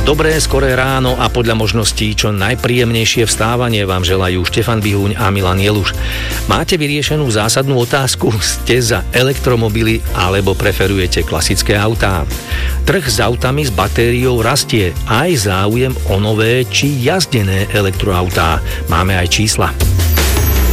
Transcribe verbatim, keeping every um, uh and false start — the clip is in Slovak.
Dobré, skoré ráno a podľa možností čo najpríjemnejšie vstávanie vám želajú Štefan Bihuň a Milan Jeluš. Máte vyriešenú zásadnú otázku? Ste za elektromobily alebo preferujete klasické autá? Trh s autami s batériou rastie, aj záujem o nové či jazdené elektroautá. Máme aj čísla.